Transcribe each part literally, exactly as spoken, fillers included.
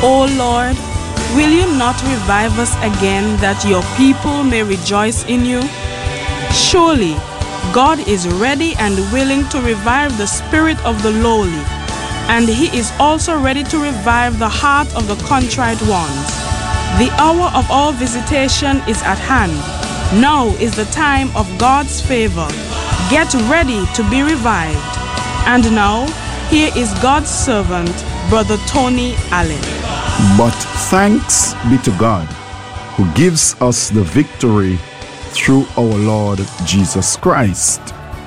O Lord, will you not revive us again that your people may rejoice in you? Surely, God is ready and willing to revive the spirit of the lowly, and he is also ready to revive the heart of the contrite ones. The hour of our visitation is at hand. Now is the time of God's favor. Get ready to be revived. And now, here is God's servant, Brother Tony Allen. But thanks be to God, who gives us the victory through our Lord Jesus Christ.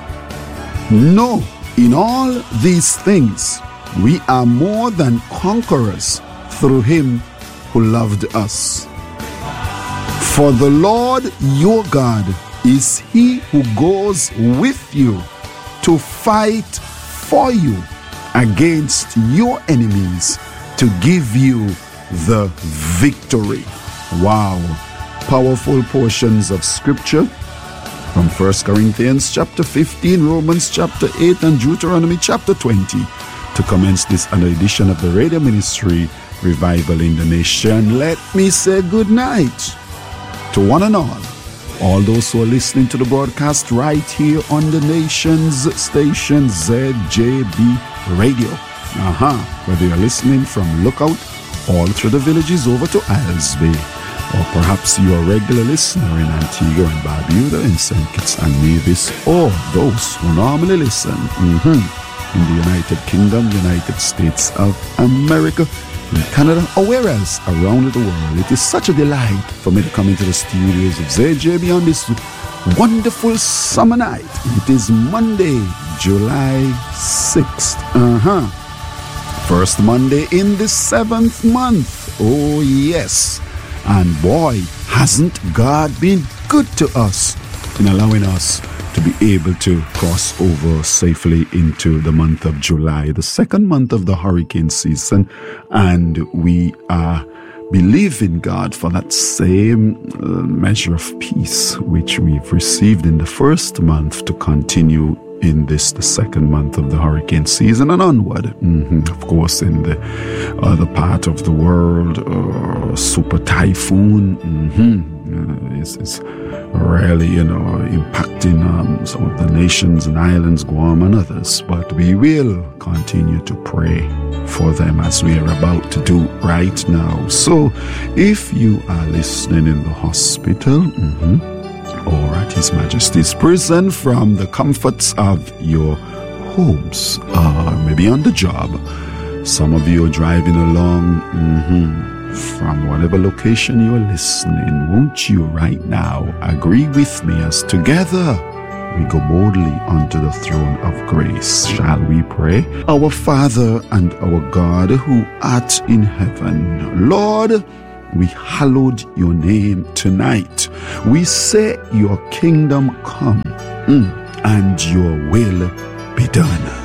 No, in all these things, we are more than conquerors through him who loved us. For the Lord your God is he who goes with you to fight for you against your enemies to give you the victory. Wow. Powerful portions of scripture from First Corinthians chapter fifteen, Romans chapter eight, and Deuteronomy chapter twenty to commence this another edition of the radio ministry Revival in the Nation. Let me say good night to one and all. All those who are listening to the broadcast right here on the nation's station Z J B Radio. Uh-huh. Whether you're listening from Lookout all through the villages over to Isles Bay, or perhaps you're a regular listener in Antigua and Barbuda, in Saint Kitts and Nevis, or those who normally listen mm-hmm, in the United Kingdom, United States of America, in Canada, or where else around the world. It is such a delight for me to come into the studios of Z J B on this wonderful summer night. It is Monday, July sixth. Uh-huh. First Monday in the seventh month. Oh, yes. And boy, hasn't God been good to us in allowing us to be able to cross over safely into the month of July, the second month of the hurricane season. And we are believing God for that same uh, measure of peace which we've received in the first month to continue in this, the second month of the hurricane season and onward. Mm-hmm. Of course, in the other part of the world, uh, super typhoon mm-hmm. uh, is, is really, you know, impacting um, some of the nations and islands, Guam and others. But we will continue to pray for them as we are about to do right now. So, if you are listening in the hospital, mm-hmm, or at His Majesty's prison from the comforts of your homes, or maybe on the job. Some of you are driving along mm-hmm, from whatever location you are listening. Won't you right now agree with me as together we go boldly unto the throne of grace? Shall we pray? Our Father and our God who art in heaven, Lord, we hallowed your name tonight. We say your kingdom come mm, and your will be done.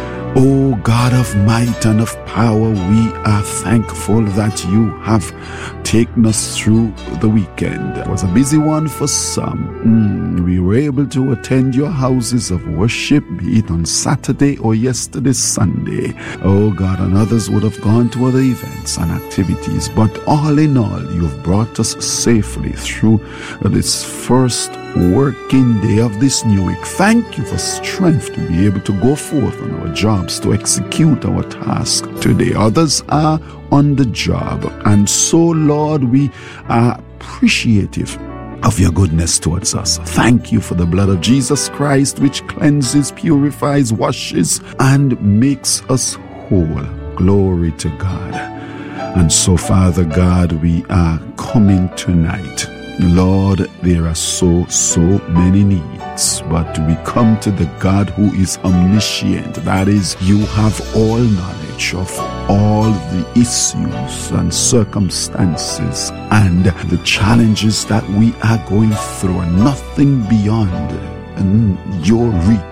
O God of might and of power, we are thankful that you have taken us through the weekend. It was a busy one for some. Mm, we were able to attend your houses of worship, be it on Saturday or yesterday, Sunday. Oh God, and others would have gone to other events and activities. But all in all, you've brought us safely through this first working day of this new week. Thank you for strength to be able to go forth on our jobs, to execute our task today. Others are on the job, and so, Lord, we are appreciative of your goodness towards us. Thank you for the blood of Jesus Christ, which cleanses, purifies, washes, and makes us whole. Glory to God. And so, Father God, we are coming tonight. Lord, there are so, so many needs, but we come to the God who is omniscient. That is, you have all knowledge of all the issues and circumstances and the challenges that we are going through, and nothing beyond your reach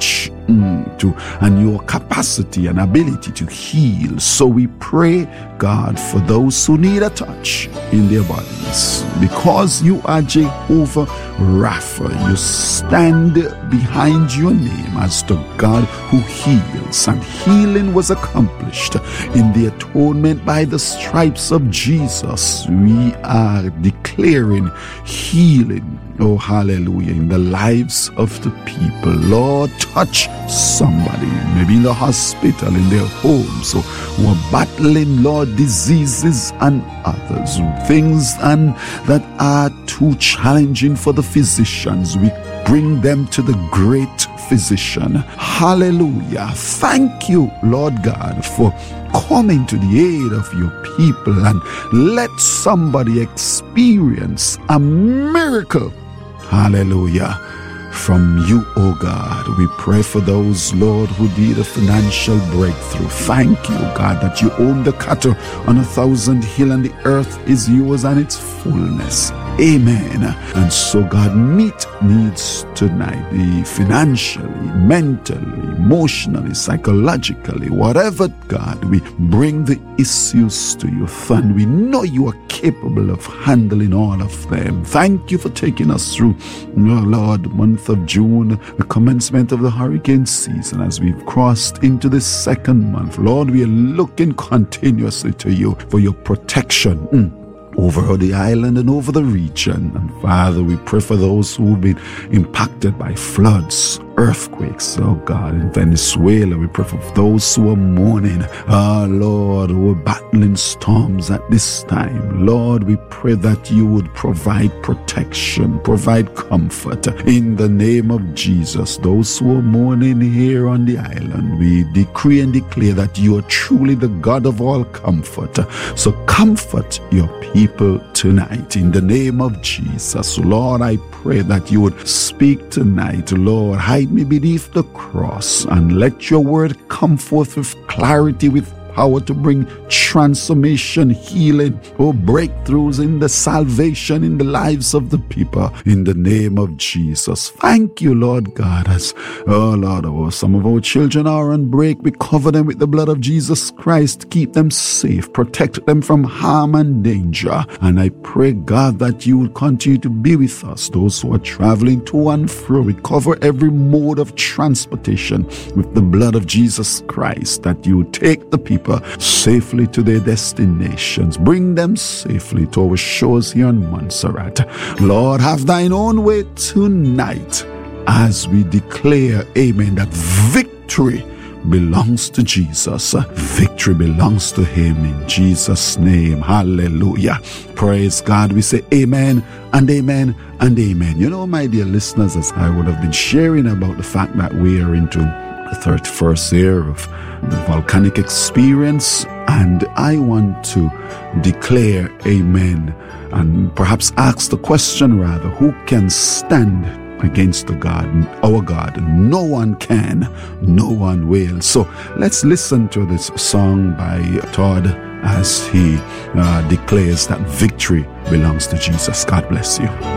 mm, to and your capacity and ability to heal. So we pray, God, for those who need a touch in their bodies, because you are Jehovah Rapha. You stand behind your name as the God who heals, and healing was accomplished in the atonement by the stripes of Jesus. We are declaring healing, oh hallelujah, in the lives of the people. Lord, touch somebody, maybe in the hospital, in their homes, so who are battling, Lord, diseases and others, things and that are too challenging for the physicians. We bring them to the great physician. Hallelujah. Thank you, Lord God, for coming to the aid of your people, and let somebody experience a miracle. Hallelujah. From you, oh God. We pray for those, Lord, who need a financial breakthrough. Thank you, God, that you own the cattle on a thousand hill, and the earth is yours and its fullness. Amen. And so, God, meet needs tonight, the financially, mentally, emotionally, psychologically, whatever, God, we bring the issues to you, and we know you are capable of handling all of them. Thank you for taking us through, oh Lord, the month of June, the commencement of the hurricane season. As we've crossed into the second month, Lord, we are looking continuously to you for your protection. Mm. over the island and over the region. And Father, we pray for those who've been impacted by floods, earthquakes, oh God, in Venezuela. We pray for those who are mourning, oh Lord, who are battling storms at this time. Lord, we pray that you would provide protection, provide comfort in the name of Jesus. Those who are mourning here on the island, we decree and declare that you are truly the God of all comfort. So comfort your people tonight in the name of Jesus. Lord, I pray that you would speak tonight. Lord, hide me beneath the cross and let your word come forth with clarity, with power to bring transformation, healing, or breakthroughs in the salvation in the lives of the people in the name of Jesus. Thank you, Lord God, as oh Lord, oh, some of our children are on break. We cover them with the blood of Jesus Christ. Keep them safe, protect them from harm and danger. And I pray, God, that you will continue to be with us, those who are traveling to and fro. We cover every mode of transportation with the blood of Jesus Christ, that you will take the people safely to their destinations. Bring them safely to our shores here on Montserrat. Lord, have thine own way tonight as we declare, amen, that victory belongs to Jesus. Victory belongs to him in Jesus' name. Hallelujah. Praise God. We say amen and amen and amen. You know, my dear listeners, as I would have been sharing about the fact that we are into the thirty-first year of the volcanic experience, and I want to declare amen and perhaps ask the question rather, who can stand against the God, our God? No one can, no one will. So let's listen to this song by Todd as he uh, declares that victory belongs to Jesus. God bless you.